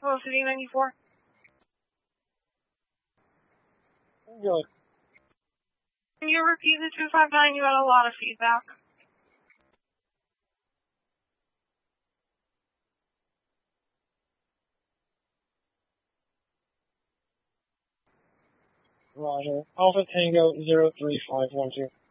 Hello, City 94. Good. Can you repeat the 259? You had a lot of feedback. Roger. Alpha Tango 03512.